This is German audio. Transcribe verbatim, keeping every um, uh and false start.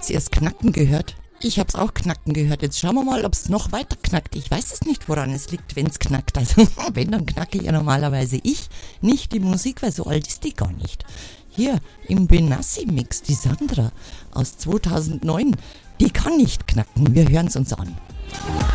Habt's erst knacken gehört? Ich hab's auch knacken gehört. Jetzt schauen wir mal, ob's noch weiter knackt. Ich weiß es nicht, woran es liegt, wenn's knackt. Also, wenn, dann knacke ja normalerweise ich, nicht die Musik, weil so alt ist die gar nicht. Hier im Benassi-Mix, die Sandra aus zweitausendneun, die kann nicht knacken. Wir hören's uns an.